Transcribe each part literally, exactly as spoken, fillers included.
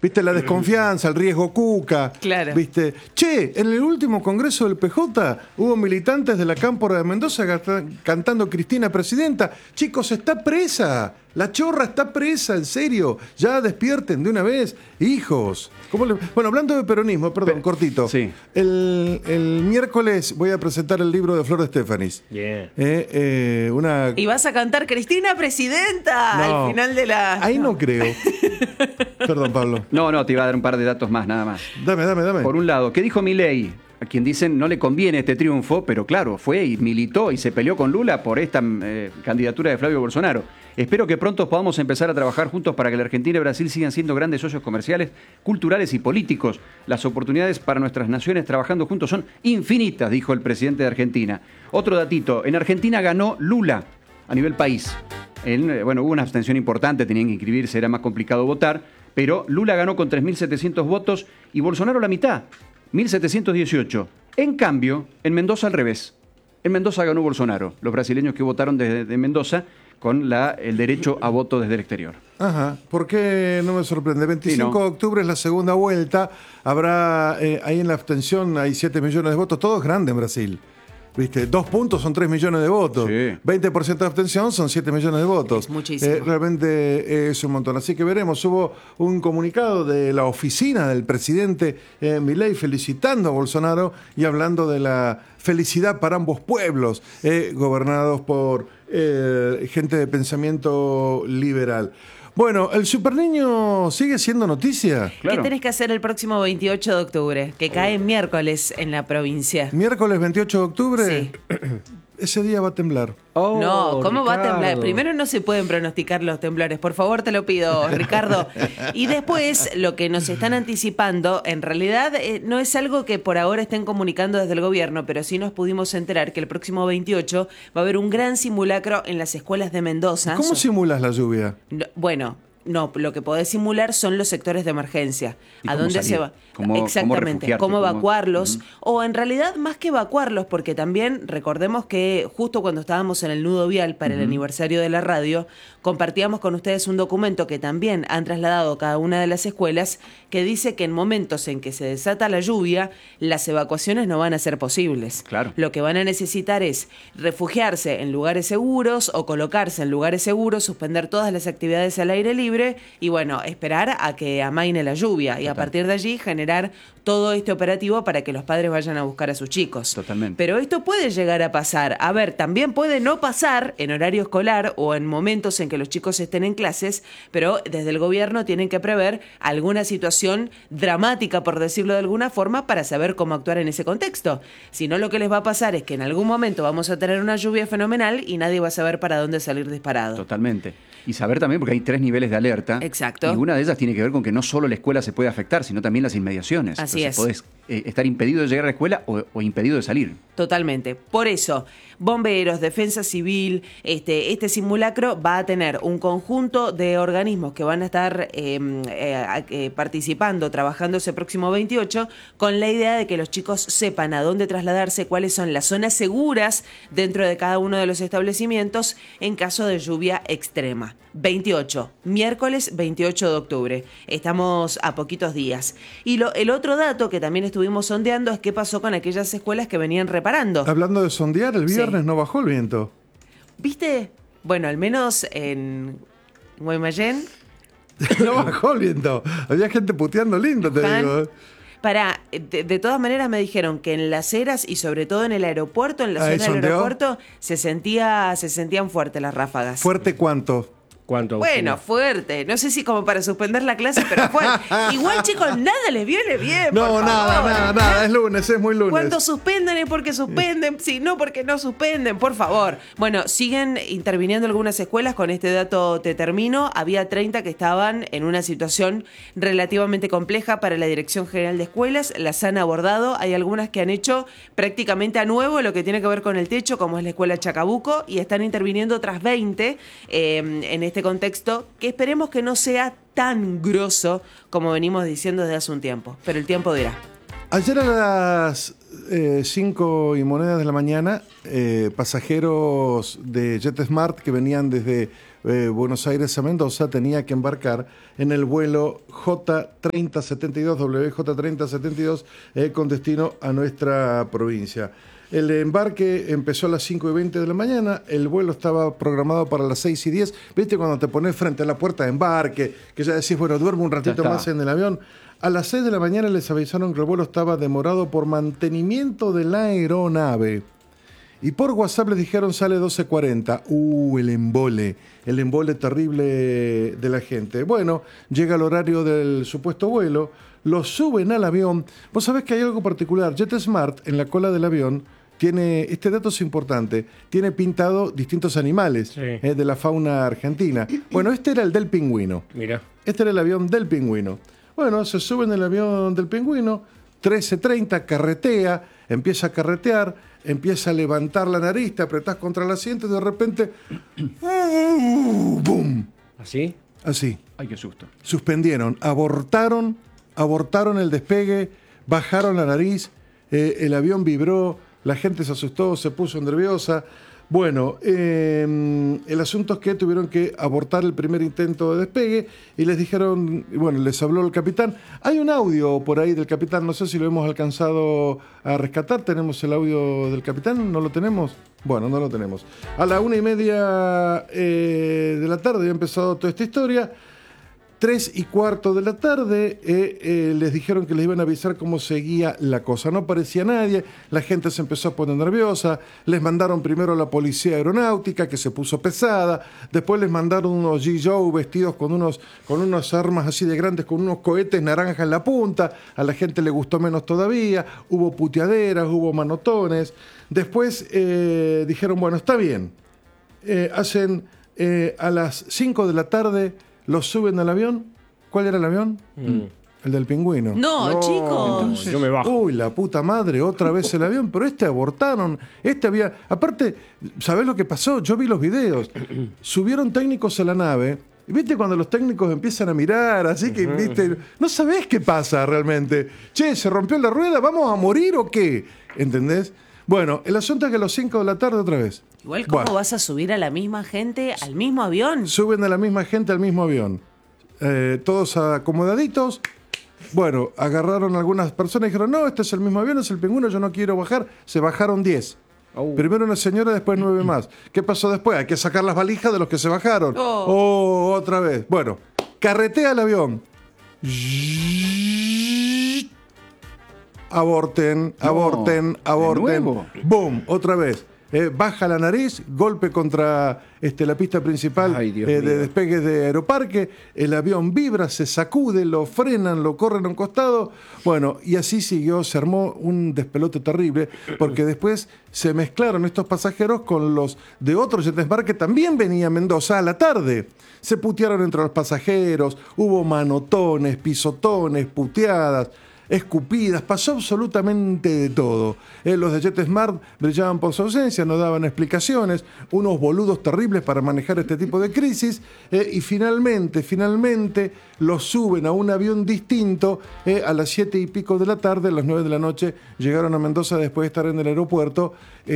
viste, la desconfianza, el riesgo Cuca. Claro. Viste, che, en el último congreso del P J hubo militantes de la Cámpora de Mendoza cantando Cristina Presidenta. Chicos, está presa. La chorra está presa, en serio. Ya despierten de una vez. Hijos. ¿Cómo le... Bueno, hablando de peronismo, perdón, Pe cortito. Sí. El, el miércoles voy a presentar el libro de Flor de Estefanis. Yeah. Eh, eh, una... Y vas a cantar Cristina Presidenta No, al final de la... Ahí no creo. Perdón, Pablo. No, no, te iba a dar un par de datos más, nada más. Dame, dame, dame. Por un lado, ¿qué dijo Milei? A quien dicen no le conviene este triunfo, pero claro, fue y militó y se peleó con Lula por esta eh, candidatura de Flavio Bolsonaro. Espero que pronto podamos empezar a trabajar juntos para que la Argentina y Brasil sigan siendo grandes socios comerciales, culturales y políticos. Las oportunidades para nuestras naciones trabajando juntos son infinitas, dijo el presidente de Argentina. Otro datito, en Argentina ganó Lula a nivel país. En, bueno, hubo una abstención importante, tenían que inscribirse, era más complicado votar, pero Lula ganó con tres mil setecientos votos y Bolsonaro la mitad, mil setecientos dieciocho. En cambio, en Mendoza al revés. En Mendoza ganó Bolsonaro, los brasileños que votaron desde de Mendoza con la, el derecho a voto desde el exterior. Ajá, ¿por qué no me sorprende? veinticinco de octubre es la segunda vuelta, habrá, eh, ahí en la abstención hay siete millones de votos, todo es grande en Brasil. ¿Viste? Dos puntos son tres millones de votos. Sí. veinte por ciento de abstención son siete millones de votos. Es muchísimo. Eh, realmente es un montón. Así que veremos. Hubo un comunicado de la oficina del presidente eh, Milei felicitando a Bolsonaro y hablando de la felicidad para ambos pueblos, eh, gobernados por eh, gente de pensamiento liberal. Bueno, ¿el Superniño sigue siendo noticia? Claro. ¿Qué tenés que hacer el próximo veintiocho de octubre? Que cae miércoles en la provincia. Miércoles veintiocho de octubre, Sí. ese día va a temblar. Oh, No, ¿cómo va a Ricardo. temblar? Primero no se pueden pronosticar los temblores, por favor te lo pido, Ricardo. Y después, lo que nos están anticipando, en realidad eh, no es algo que por ahora estén comunicando desde el gobierno, pero sí nos pudimos enterar que el próximo veintiocho va a haber un gran simulacro en las escuelas de Mendoza. ¿Cómo simulas la lluvia? No, bueno, no, lo que podés simular son los sectores de emergencia. ¿Y ¿A cómo dónde salir? se va? ¿Cómo- cómo Exactamente, refugiarte? cómo ¿Cómo? evacuarlos. Uh-huh. O en realidad, más que evacuarlos, porque también recordemos que justo cuando estábamos en el nudo vial para uh-huh. el aniversario de la radio, compartíamos con ustedes un documento que también han trasladado cada una de las escuelas, que dice que en momentos en que se desata la lluvia, las evacuaciones no van a ser posibles. Claro. Lo que van a necesitar es refugiarse en lugares seguros o colocarse en lugares seguros, suspender todas las actividades al aire libre y bueno, esperar a que amaine la lluvia. Y a partir de allí generar todo este operativo para que los padres vayan a buscar a sus chicos. Totalmente. Pero esto puede llegar a pasar. A ver, también puede no pasar en horario escolar o en momentos en que los chicos estén en clases, pero desde el gobierno tienen que prever alguna situación dramática, por decirlo de alguna forma, para saber cómo actuar en ese contexto. Si no, lo que les va a pasar es que en algún momento vamos a tener una lluvia fenomenal y nadie va a saber para dónde salir disparado. Totalmente. Y saber también, porque hay tres niveles de alerta. Exacto. Y una de ellas tiene que ver con que no solo la escuela se puede afectar, sino también las inmediaciones. Así Entonces, es. Podés eh, estar impedido de llegar a la escuela o, o impedido de salir. Totalmente. Por eso, bomberos, defensa civil, este, este simulacro va a tener un conjunto de organismos que van a estar eh, eh, eh, participando, trabajando ese próximo veintiocho, con la idea de que los chicos sepan a dónde trasladarse, cuáles son las zonas seguras dentro de cada uno de los establecimientos en caso de lluvia extrema. veintiocho, miércoles veintiocho de octubre. Estamos a poquitos días. Y lo, el otro dato que también estuvimos sondeando es qué pasó con aquellas escuelas que venían reparando. Hablando de sondear, el viernes Sí. no bajó el viento. ¿Viste? Bueno, al menos en Guaymallén. No bajó el viento. Había gente puteando lindo, te Juan, digo. Para, de, de todas maneras me dijeron que en las eras y sobre todo en el aeropuerto, en la Ahí zona del sondeó. aeropuerto, se sentía, se sentían fuertes las ráfagas. ¿Fuerte cuánto? ¿Cuánto? Bueno, fuerte. No sé si como para suspender la clase, pero fuerte. Igual, chicos, nada les viene bien. No, por nada, favor. nada, nada. Es lunes, es muy lunes. Cuando suspenden es porque suspenden, si no porque no suspenden, por favor. Bueno, siguen interviniendo algunas escuelas, con este dato te termino. Había treinta que estaban en una situación relativamente compleja para la Dirección General de Escuelas, las han abordado. Hay algunas que han hecho prácticamente a nuevo lo que tiene que ver con el techo, como es la escuela Chacabuco, y están interviniendo otras veinte eh, en este contexto, que esperemos que no sea tan grosso como venimos diciendo desde hace un tiempo, pero el tiempo dirá. Ayer a las cinco y monedas de la mañana, eh, pasajeros de JetSmart que venían desde eh, Buenos Aires a Mendoza, tenía que embarcar en el vuelo J treinta setenta y dos, W J treinta setenta y dos, eh, con destino a nuestra provincia. El embarque empezó a las cinco y veinte de la mañana, el vuelo estaba programado para las seis y diez. ¿Viste cuando te pones frente a la puerta de embarque, que ya decís, bueno, duermo un ratito más en el avión? A las seis de la mañana les avisaron que el vuelo estaba demorado por mantenimiento de la aeronave. Y por WhatsApp les dijeron sale doce cuarenta. Uh, el embole, el embole terrible de la gente. Bueno, llega el horario del supuesto vuelo, lo suben al avión. Vos sabés que hay algo particular. JetSmart, en la cola del avión, tiene, este dato es importante, tiene pintado distintos animales, sí, eh, de la fauna argentina. Bueno, este era el del pingüino. Mira. Este era el avión del pingüino. Bueno, se suben el avión del pingüino, trece treinta, carretea, empieza a carretear, empieza a levantar la nariz, te apretás contra el asiento y de repente... ¡Bum! ¿Así? Así. Ay, qué susto. Suspendieron, abortaron, abortaron el despegue, bajaron la nariz, eh, el avión vibró, la gente se asustó, se puso nerviosa. Bueno, eh, el asunto es que tuvieron que abortar el primer intento de despegue y les dijeron, bueno, les habló el capitán. Hay un audio por ahí del capitán, no sé si lo hemos alcanzado a rescatar. ¿Tenemos el audio del capitán? ¿No lo tenemos? Bueno, no lo tenemos. A la una y media eh, de la tarde había empezado toda esta historia. Tres y cuarto de la tarde eh, eh, les dijeron que les iban a avisar cómo seguía la cosa. No aparecía nadie, la gente se empezó a poner nerviosa, les mandaron primero a la policía aeronáutica, que se puso pesada, después les mandaron unos G. Joe vestidos con, unos, con unas armas así de grandes, con unos cohetes naranjas en la punta, a la gente le gustó menos todavía, hubo puteaderas, hubo manotones. Después eh, dijeron, bueno, está bien, eh, hacen eh, a las cinco de la tarde... Los suben al avión. ¿Cuál era el avión? Mm. El del pingüino. No, no chicos. Entonces, yo me bajo. Uy, la puta madre, otra vez el avión. Pero este abortaron. Este había... Aparte, ¿sabés lo que pasó? Yo vi los videos. Subieron técnicos a la nave. Y viste cuando los técnicos empiezan a mirar, así que, viste, no sabés qué pasa realmente. Che, ¿se rompió la rueda? ¿Vamos a morir o qué? ¿Entendés? Bueno, el asunto es que a las cinco de la tarde otra vez. Igual, ¿cómo bueno, vas a subir a la misma gente al mismo avión? Suben a la misma gente al mismo avión. Eh, todos acomodaditos. Bueno, agarraron algunas personas y dijeron, no, este es el mismo avión, es el pingüino, yo no quiero bajar. Se bajaron diez. Oh. Primero una señora, después nueve más. ¿Qué pasó después? Hay que sacar las valijas de los que se bajaron. Oh, oh otra vez. Bueno, carretea el avión. Aborten, aborten, no, aborten. ¡Bum! Otra vez. Eh, baja la nariz, golpe contra este, la pista principal Ay, eh, de despegue de Aeroparque, el avión vibra, se sacude, lo frenan, lo corren a un costado, bueno, y así siguió, se armó un despelote terrible, porque después se mezclaron estos pasajeros con los de otros JetSmart que también venía a Mendoza a la tarde. Se putearon entre los pasajeros, hubo manotones, pisotones, puteadas, escupidas, pasó absolutamente de todo. Eh, los de JetSmart brillaban por su ausencia, no daban explicaciones, unos boludos terribles para manejar este tipo de crisis, eh, y finalmente, finalmente los suben a un avión distinto eh, a las siete y pico de la tarde, a las nueve de la noche, llegaron a Mendoza después de estar en el aeropuerto,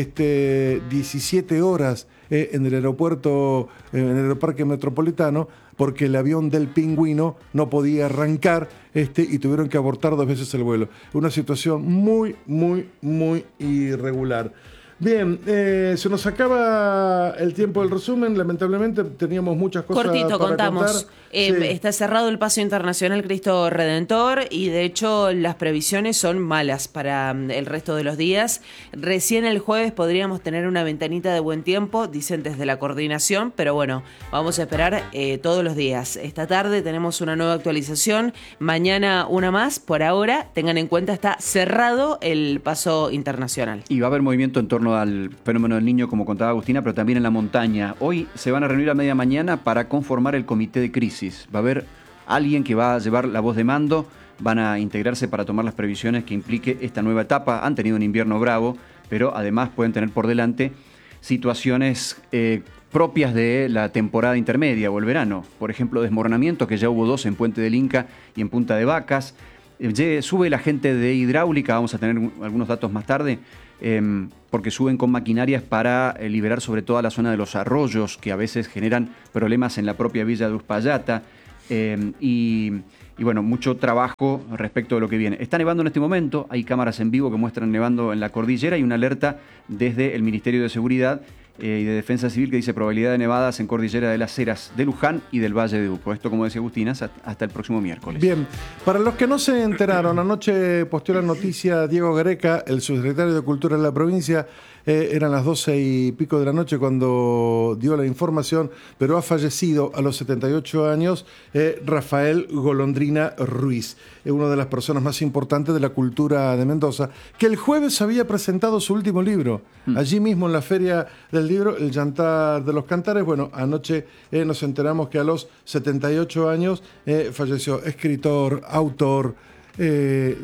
este, diecisiete horas eh, en el aeropuerto, eh, en el Aeroparque Metropolitano, porque el avión del pingüino no podía arrancar este, y tuvieron que abortar dos veces el vuelo. Una situación muy, muy, muy irregular. Bien, eh, se nos acaba el tiempo del resumen. Lamentablemente teníamos muchas cosas Cortito, para contamos. contar. Eh, Sí. Está cerrado el paso internacional Cristo Redentor y de hecho las previsiones son malas para mm, el resto de los días. Recién el jueves podríamos tener una ventanita de buen tiempo, dicen desde la coordinación, pero bueno, vamos a esperar eh, todos los días. Esta tarde tenemos una nueva actualización, mañana una más. Por ahora, tengan en cuenta, está cerrado el paso internacional. Y va a haber movimiento en torno al fenómeno del Niño, como contaba Agustina, pero también en la montaña. Hoy se van a reunir a media mañana para conformar el comité de crisis. Va a haber alguien que va a llevar la voz de mando, van a integrarse para tomar las previsiones que implique esta nueva etapa. Han tenido un invierno bravo, pero además pueden tener por delante situaciones eh, propias de la temporada intermedia o el verano. Por ejemplo, desmoronamientos, que ya hubo dos en Puente del Inca y en Punta de Vacas. Eh, sube la gente de hidráulica, vamos a tener algunos datos más tarde, eh, porque suben con maquinarias para eh, liberar sobre todo la zona de los arroyos, que a veces generan problemas en la propia villa de Uspallata. Eh, y, y bueno, mucho trabajo respecto de lo que viene. Está nevando en este momento, hay cámaras en vivo que muestran nevando en la cordillera y una alerta desde el Ministerio de Seguridad eh, y de Defensa Civil que dice probabilidad de nevadas en cordillera de las Heras de Luján y del Valle de Uco. Esto, como decía Agustina, hasta el próximo miércoles. Bien, para los que no se enteraron, anoche posteó la noticia Diego Greca, el subsecretario de Cultura de la provincia. Eh, eran las doce y pico de la noche cuando dio la información, pero ha fallecido a los setenta y ocho años eh, Rafael Golondrina Ruiz, eh, una de las personas más importantes de la cultura de Mendoza, que el jueves había presentado su último libro, mm. allí mismo en la Feria del Libro, El Llantar de los Cantares. Bueno, anoche eh, nos enteramos que a los setenta y ocho años eh, falleció escritor, autor, eh,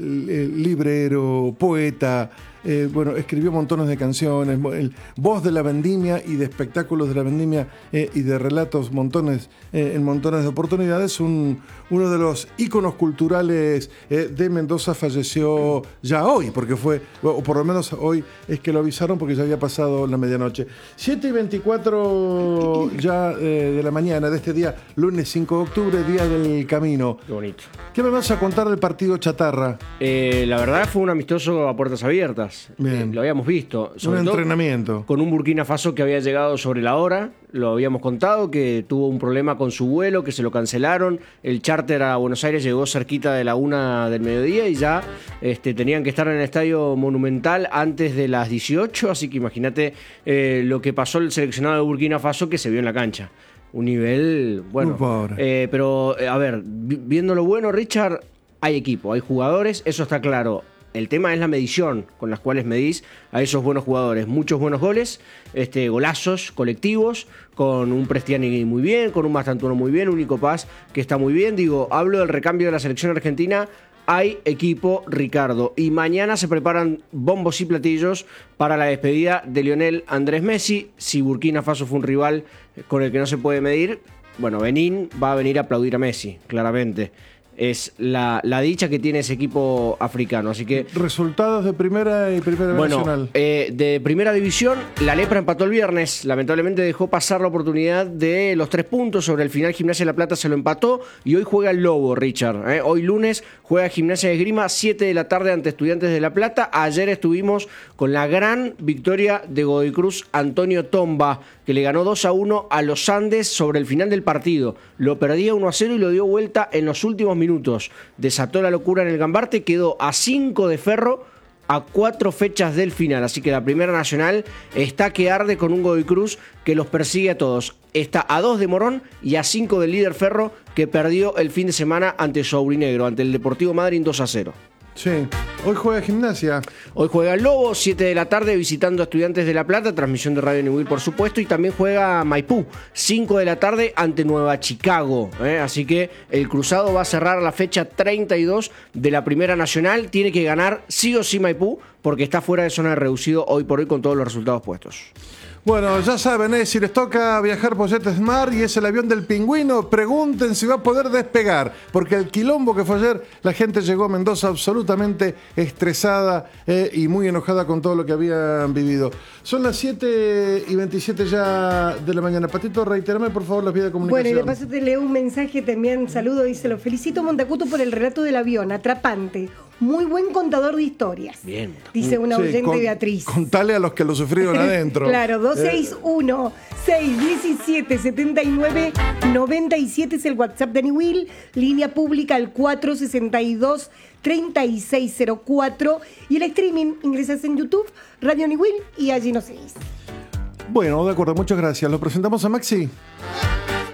librero, poeta. Eh, bueno, escribió montones de canciones, el, voz de la vendimia y de espectáculos de la vendimia eh, y de relatos montones, eh, en montones de oportunidades. Un, uno de los íconos culturales eh, de Mendoza falleció ya hoy, porque fue, o por lo menos hoy es que lo avisaron porque ya había pasado la medianoche. siete y veinticuatro ya eh, de la mañana de este día, lunes cinco de octubre, Día del Camino. Qué bonito. ¿Qué me vas a contar del partido Chatarra? Eh, la verdad fue un amistoso a puertas abiertas. Eh, lo habíamos visto. Un entrenamiento. Con un Burkina Faso que había llegado sobre la hora. Lo habíamos contado, que tuvo un problema con su vuelo, que se lo cancelaron. El charter a Buenos Aires llegó cerquita de la una del mediodía y ya este, tenían que estar en el Estadio Monumental antes de las dieciocho. Así que imagínate eh, lo que pasó el seleccionado de Burkina Faso, que se vio en la cancha. Un nivel, bueno. Eh, pero, a ver, viendo lo bueno, Richard, hay equipo, hay jugadores, eso está claro. El tema es la medición con las cuales medís a esos buenos jugadores. Muchos buenos goles, este, golazos colectivos, con un Prestiani muy bien, con un Mastantuono muy bien, un Nico Paz que está muy bien. Digo, hablo del recambio de la selección argentina. Hay equipo, Ricardo. Y mañana se preparan bombos y platillos para la despedida de Lionel Andrés Messi. Si Burkina Faso fue un rival con el que no se puede medir, bueno, Benín va a venir a aplaudir a Messi, claramente. Es la, la dicha que tiene ese equipo africano, así que... Resultados de primera y primera bueno, nacional. Eh, de primera división, la Lepra empató el viernes. Lamentablemente dejó pasar la oportunidad de los tres puntos. Sobre el final, Gimnasia de La Plata se lo empató. Y hoy juega el Lobo, Richard. ¿eh? Hoy lunes juega Gimnasia de Esgrima, siete de la tarde ante Estudiantes de La Plata. Ayer estuvimos con la gran victoria de Godoy Cruz, Antonio Tomba, que le ganó dos a uno a los Andes sobre el final del partido. Lo perdía uno a cero y lo dio vuelta en los últimos minutos. Desató la locura en el Gambarte, quedó a cinco de Ferro, a cuatro fechas del final. Así que la Primera Nacional está que arde con un Godoy Cruz que los persigue a todos. Está a dos de Morón y a cinco del líder Ferro, que perdió el fin de semana ante Sourinegro, ante el Deportivo Madryn dos a cero. Sí, hoy juega Gimnasia. Hoy juega el Lobo, siete de la tarde, visitando a Estudiantes de La Plata, transmisión de Radio Niwil, por supuesto, y también juega Maipú, cinco de la tarde, ante Nueva Chicago. ¿eh? Así que el Cruzado va a cerrar la fecha treinta y dos de la Primera Nacional. Tiene que ganar sí o sí Maipú, porque está fuera de zona de reducido hoy por hoy con todos los resultados puestos. Bueno, ya saben, eh, si les toca viajar por JetSmart y es el avión del Pingüino, pregunten si va a poder despegar, porque el quilombo que fue ayer, la gente llegó a Mendoza absolutamente estresada eh, y muy enojada con todo lo que habían vivido. Son las siete y veintisiete ya de la mañana. Patito, reiterame por favor las vías de comunicación. Bueno, y de paso te leo un mensaje, también saludo, dice: lo felicito Montacuto por el relato del avión, atrapante. Muy buen contador de historias. Bien. Dice una Sí, oyente con, Beatriz. Contale a los que lo sufrieron adentro. Claro, dos seis uno, seis uno siete, siete nueve nueve siete es el WhatsApp de Niwil, línea pública al cuatro sesenta y dos, treinta y seis cero cuatro, y el streaming ingresas en YouTube, Radio Niwil, y allí nos seguís. Bueno, de acuerdo, muchas gracias. ¿Lo presentamos a Maxi?